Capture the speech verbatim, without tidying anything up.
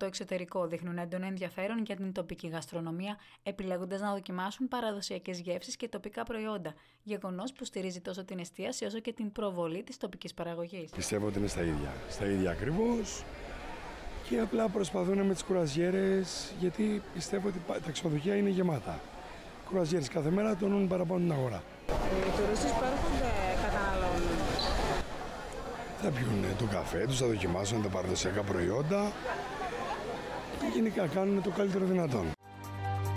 το εξωτερικό δείχνουν έντονο ενδιαφέρον για την τοπική γαστρονομία, επιλέγοντας να δοκιμάσουν παραδοσιακές γεύσεις και τοπικά προϊόντα. Γεγονός που στηρίζει τόσο την εστίαση όσο και την προβολή της τοπικής παραγωγής. Πιστεύω ότι είναι στα ίδια. Στα ίδια ακριβώς. Και απλά προσπαθούν με τις κουραζιέρες, γιατί πιστεύω ότι τα ξενοδοχεία είναι γεμάτα. Κουραζιέρες κάθε μέρα τονούν παραπάνω την αγορά. Οι τουρίστες που έρχονται καταναλώνουν. Θα πιούν το καφέ τους, θα δοκιμάσουν τα παραδοσιακά προϊόντα και γενικά κάνουν το καλύτερο δυνατόν.